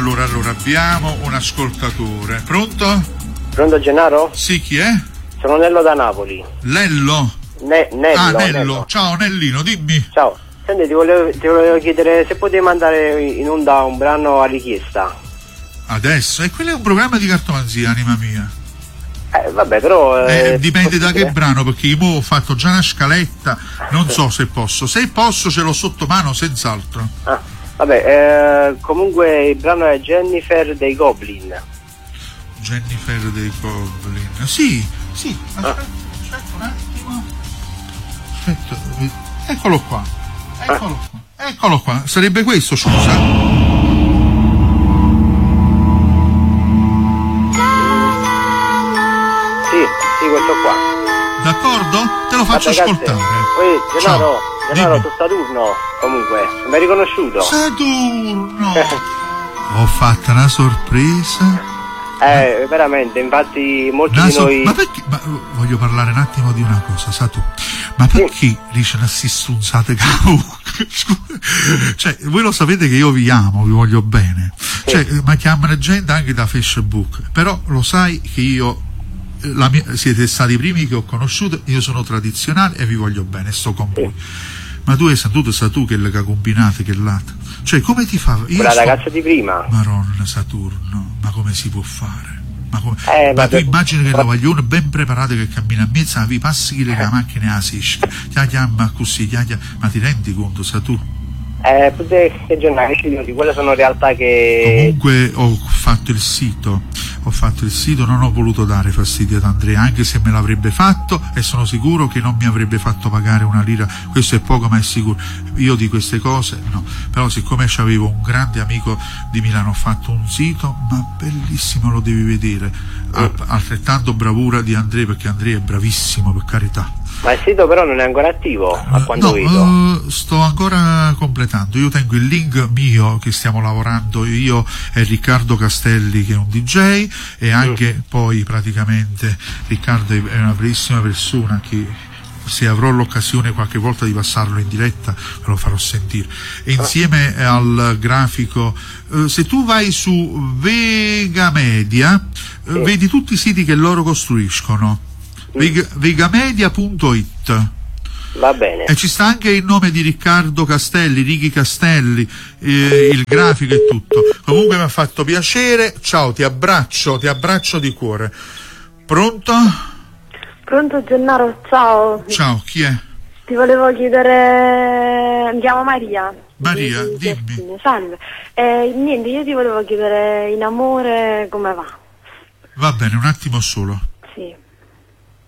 allora abbiamo un ascoltatore. Pronto? Pronto Gennaro? Sì, chi è? Sono Nello da Napoli. Lello? Nello. Ciao Nellino, dimmi. Ciao. Senti, ti volevo chiedere se potevi mandare in onda un brano a richiesta. Adesso? E quello è un programma di cartomanzia, anima mia. Vabbè, però... dipende da che brano, perché io ho fatto già una scaletta, non so se posso. Se posso ce l'ho sotto mano, senz'altro. Vabbè, comunque il brano è Jennifer dei Goblin. Jennifer dei Goblin. Sì. Aspetta un attimo. Aspetta. Eccolo qua. Sarebbe questo, scusa? Sì, questo qua. D'accordo? Te lo faccio ascoltare. Gennaro, tu Saturno, comunque, mi hai riconosciuto? Saturno! Ho fatto una sorpresa. Veramente, infatti molti di noi... Ma perché? Voglio parlare un attimo di una cosa, sa tu. Ma perché dice una stunzate cioè, voi lo sapete che io vi amo, vi voglio bene. Cioè, ma chiamano gente anche da Facebook. Però lo sai che io... siete stati i primi che ho conosciuto, io sono tradizionale e vi voglio bene, sto con voi. Ma tu hai saputo, sa tu che le combinate, che lato? Cioè, come ti fa? La ragazza di prima. Maronna Saturno, ma come si può fare? Ma tu immagini che la voglio ben preparata che cammina a mezzo, vi passi che le macchine a sisca, chiama così, ma ti rendi conto, sa tu? Che giornali, quelle sono realtà che... Comunque ho fatto il sito, non ho voluto dare fastidio ad Andrea, anche se me l'avrebbe fatto, e sono sicuro che non mi avrebbe fatto pagare una lira, questo è poco ma è sicuro. Io di queste cose no, però siccome c'avevo un grande amico di Milano, ho fatto un sito, ma bellissimo, lo devi vedere, altrettanto bravura di Andrea, perché Andrea è bravissimo, per carità. Ma il sito però non è ancora attivo, a quanto vedo. Sto ancora completando. Io tengo il link mio che stiamo lavorando io e Riccardo Castelli, che è un DJ, e anche poi praticamente Riccardo è una bellissima persona che, se avrò l'occasione qualche volta di passarlo in diretta, ve lo farò sentire. E insieme al grafico, se tu vai su Vega Media, vedi tutti i siti che loro costruiscono. Vegamedia.it. Va bene. E ci sta anche il nome di Riccardo Castelli, Righi Castelli, il grafico e tutto. Comunque mi ha fatto piacere. Ciao, ti abbraccio di cuore. Pronto? Pronto Gennaro, ciao. Ciao, chi è? Ti volevo chiedere, mi chiamo Maria. Maria, dimmi. Salve. Niente, io ti volevo chiedere in amore come va. Va bene, un attimo solo. Sì.